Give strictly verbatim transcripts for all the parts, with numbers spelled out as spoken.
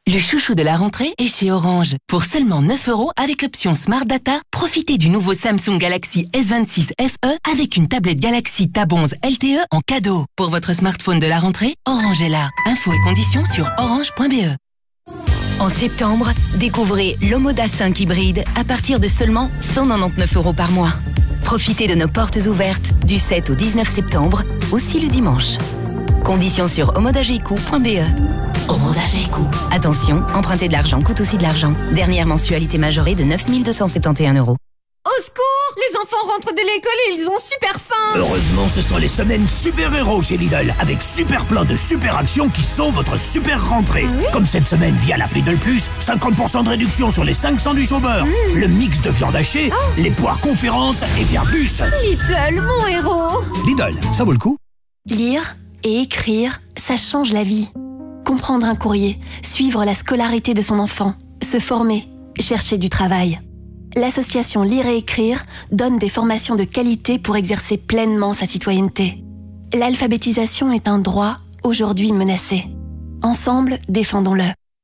Le chouchou de la rentrée est chez Orange. Pour seulement neuf euros avec l'option Smart Data, profitez du nouveau Samsung Galaxy S vingt-six F E avec une tablette Galaxy Tab onze L T E en cadeau. Pour votre smartphone de la rentrée, Orange est là. Infos et conditions sur orange point b e. En septembre, découvrez l'Omoda cinq hybride à partir de seulement cent quatre-vingt-dix-neuf euros par mois. Profitez de nos portes ouvertes du sept au dix-neuf septembre, aussi le dimanche. Conditions sur omodagéco point b e. Omodagéco. Attention, emprunter de l'argent coûte aussi de l'argent. Dernière mensualité majorée de neuf mille deux cent soixante et onze euros. Au secours! Les enfants rentrent de l'école et ils ont super faim! Heureusement, ce sont les semaines super-héros chez Lidl, avec super plein de super actions qui sont votre super rentrée. Ah oui? Comme cette semaine via l'appli Lidl Plus, cinquante pour cent de réduction sur les cinq sandwichs au beurre, mmh. le mix de viande hachée, oh. les poires conférences et bien plus. Lidl, mon héros! Lidl, ça vaut le coup. Lire et écrire, ça change la vie. Comprendre un courrier, suivre la scolarité de son enfant, se former, chercher du travail. L'association Lire et Écrire donne des formations de qualité pour exercer pleinement sa citoyenneté. L'alphabétisation est un droit aujourd'hui menacé. Ensemble, défendons-le.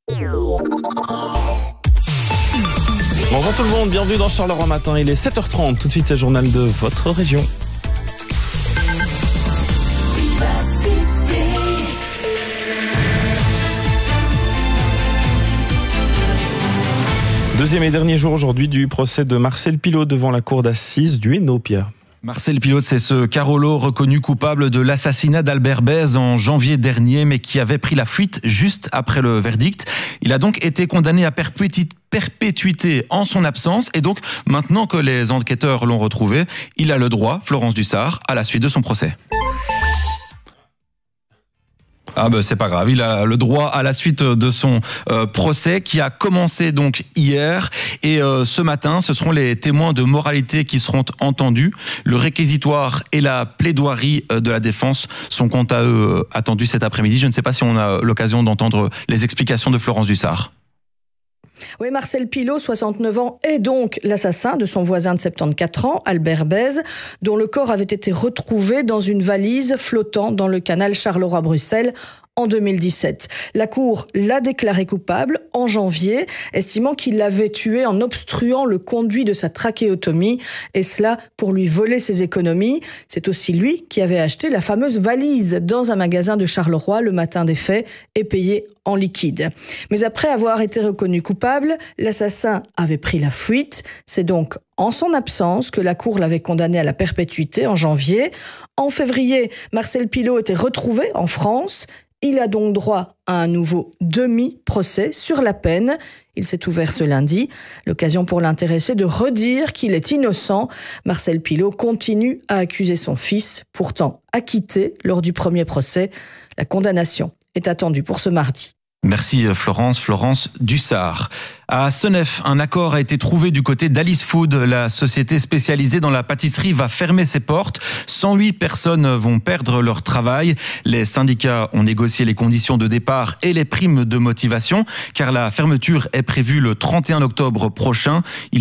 Bonjour tout le monde, bienvenue dans Charleroi Matin, il est sept heures trente, tout de suite c'est le journal de votre région. Deuxième et dernier jour aujourd'hui du procès de Marcel Pillaud devant la cour d'assises du Hainaut, Pierre. Marcel Pillaud, c'est ce Carolo reconnu coupable de l'assassinat d'Albert Bèze en janvier dernier, mais qui avait pris la fuite juste après le verdict. Il a donc été condamné à perpétuité en son absence, et donc maintenant que les enquêteurs l'ont retrouvé, il a le droit, Florence Dussart, à la suite de son procès. Ah ben c'est pas grave, il a le droit à la suite de son euh, procès qui a commencé donc hier et euh, ce matin ce seront les témoins de moralité qui seront entendus. Le réquisitoire et la plaidoirie de la défense sont quant à eux attendus cet après-midi. Je ne sais pas si on a l'occasion d'entendre les explications de Florence Dussart. Oui, Marcel Pillaud, soixante-neuf ans, est donc l'assassin de son voisin de soixante-quatorze ans, Albert Bèze, dont le corps avait été retrouvé dans une valise flottant dans le canal Charleroi-Bruxelles en deux mille dix-sept. La Cour l'a déclaré coupable en janvier, estimant qu'il l'avait tué en obstruant le conduit de sa trachéotomie, et cela pour lui voler ses économies. C'est aussi lui qui avait acheté la fameuse valise dans un magasin de Charleroi le matin des faits et payé en liquide. Mais après avoir été reconnu coupable, l'assassin avait pris la fuite. C'est donc en son absence que la Cour l'avait condamné à la perpétuité en janvier. En février, Marcel Pillaud était retrouvé en France. Il a donc droit à un nouveau demi-procès sur la peine. Il s'est ouvert ce lundi. L'occasion pour l'intéressé de redire qu'il est innocent. Marcel Pillaud continue à accuser son fils, pourtant acquitté lors du premier procès. La condamnation est attendue pour ce mardi. Merci Florence, Florence Dussart. À Senef, un accord a été trouvé du côté d'Alice Food. La société spécialisée dans la pâtisserie va fermer ses portes. cent huit personnes vont perdre leur travail. Les syndicats ont négocié les conditions de départ et les primes de motivation, car la fermeture est prévue le trente et un octobre prochain.